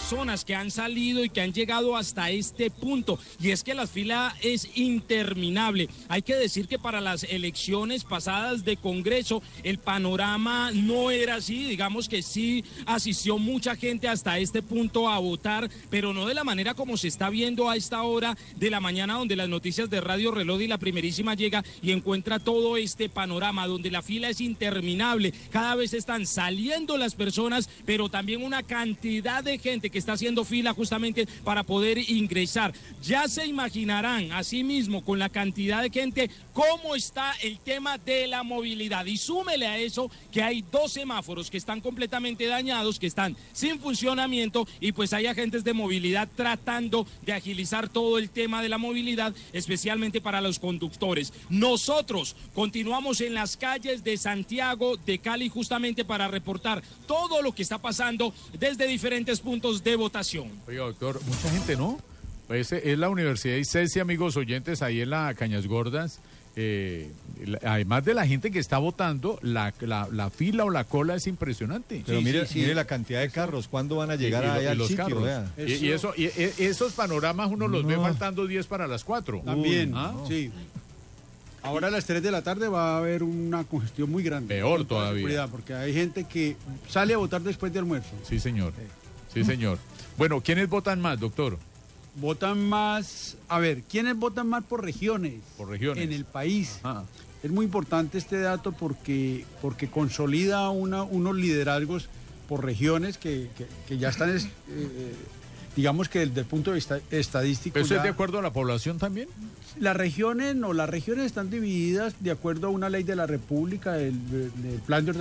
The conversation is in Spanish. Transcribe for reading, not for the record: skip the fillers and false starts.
personas que han salido y que han llegado hasta este punto, y es que la fila es interminable. Hay que decir que para las elecciones pasadas de Congreso el panorama no era así, digamos que sí asistió mucha gente hasta este punto a votar, pero no de la manera como se está viendo a esta hora de la mañana, donde las noticias de Radio Reloj y La Primerísima llega y encuentra todo este panorama, donde la fila es interminable, cada vez están saliendo las personas, pero también una cantidad de gente que está haciendo fila justamente para poder ingresar. Ya se imaginarán, asimismo, con la cantidad de gente, cómo está el tema de la movilidad. Y súmele a eso que hay 2 semáforos que están completamente dañados, que están sin funcionamiento, y pues hay agentes de movilidad tratando de agilizar todo el tema de la movilidad, especialmente para los conductores. Nosotros continuamos en las calles de Santiago, de Cali, justamente para reportar todo lo que está pasando desde diferentes puntos de votación. Oiga, doctor, mucha gente, ¿no? Pues es la Universidad de ICESI, amigos oyentes, ahí en la Cañas Gordas. Además de la gente que está votando, la fila o la cola es impresionante. Pero mire la cantidad de carros, ¿cuándo van a llegar allá al sitio? Carros. Y esos panoramas uno los ve faltando 10 para las 4. También, sí. Ahora a las 3 de la tarde va a haber una congestión muy grande. Peor todavía. Porque hay gente que sale a votar después de almuerzo. Sí, señor. Sí, señor. Bueno, ¿quiénes votan más, doctor? Votan más, ¿quiénes votan más por regiones? Por regiones. En el país. Es muy importante este dato porque consolida unos liderazgos por regiones que ya están, digamos que desde el punto de vista estadístico. ¿Eso es de acuerdo a la población también? Las regiones están divididas de acuerdo a una ley de la República, el plan de